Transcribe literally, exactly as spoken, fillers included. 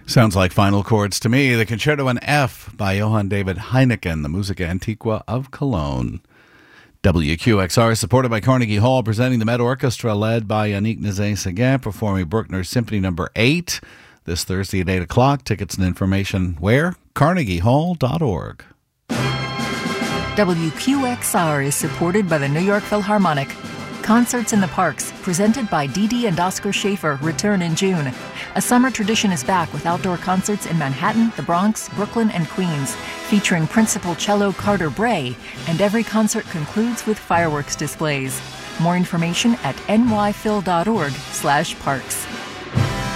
Sounds like final chords to me. The Concerto in F by Johann David Heineken, the Musica Antiqua of Cologne. W Q X R is supported by Carnegie Hall, presenting the Met Orchestra led by Yannick Nézet-Séguin, performing Bruckner's Symphony Number eight this Thursday at eight o'clock. Tickets and information where? carnegie hall dot org. W Q X R is supported by the New York Philharmonic. Concerts in the Parks, presented by Dee Dee and Oscar Schaefer, return in June. A summer tradition is back with outdoor concerts in Manhattan, the Bronx, Brooklyn, and Queens, featuring principal cello Carter Bray, and every concert concludes with fireworks displays. More information at n y phil dot org slash parks.